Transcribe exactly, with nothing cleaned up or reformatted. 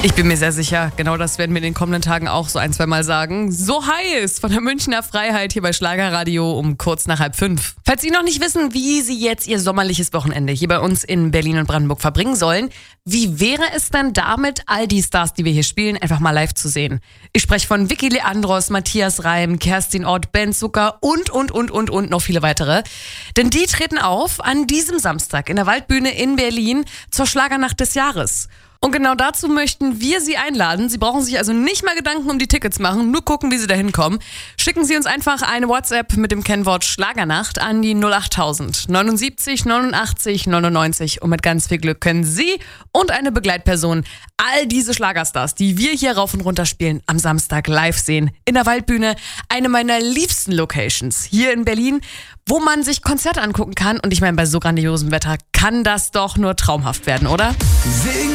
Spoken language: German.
Ich bin mir sehr sicher, genau das werden wir in den kommenden Tagen auch so ein, zwei Mal sagen. So heiß von der Münchner Freiheit hier bei Schlagerradio um kurz nach halb fünf. Falls Sie noch nicht wissen, wie Sie jetzt Ihr sommerliches Wochenende hier bei uns in Berlin und Brandenburg verbringen sollen, wie wäre es denn damit, all die Stars, die wir hier spielen, einfach mal live zu sehen? Ich spreche von Vicky Leandros, Matthias Reim, Kerstin Ott, Ben Zucker und, und, und, und, und noch viele weitere. Denn die treten auf an diesem Samstag in der Waldbühne in Berlin zur Schlagernacht des Jahres. Und genau dazu möchten wir Sie einladen. Sie brauchen sich also nicht mal Gedanken um die Tickets machen, nur gucken, wie Sie da hinkommen. Schicken Sie uns einfach eine WhatsApp mit dem Kennwort Schlagernacht an die null achttausend neunundsiebzig neunundachtzig neunundneunzig und mit ganz viel Glück können Sie und eine Begleitperson all diese Schlagerstars, die wir hier rauf und runter spielen, am Samstag live sehen. In der Waldbühne, eine meiner liebsten Locations hier in Berlin, wo man sich Konzerte angucken kann. Und ich meine, bei so grandiosem Wetter kann das doch nur traumhaft werden, oder? Sing